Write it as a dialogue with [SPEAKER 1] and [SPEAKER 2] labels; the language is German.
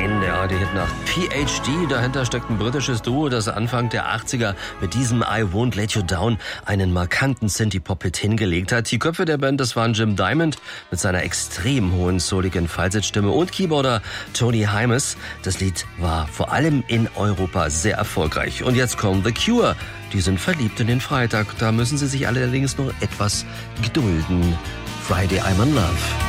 [SPEAKER 1] Rain, ja, die Hitnacht. PhD, dahinter steckt ein britisches Duo, das Anfang der 80er mit diesem I Won't Let You Down einen markanten Synthie-Pop-Hit hingelegt hat. Die Köpfe der Band, das waren Jim Diamond mit seiner extrem hohen souligen Falsettstimme und Keyboarder Tony Hymas. Das Lied war vor allem in Europa sehr erfolgreich. Und jetzt kommen The Cure. Die sind verliebt in den Freitag. Da müssen sie sich allerdings noch etwas gedulden. Friday I'm in Love.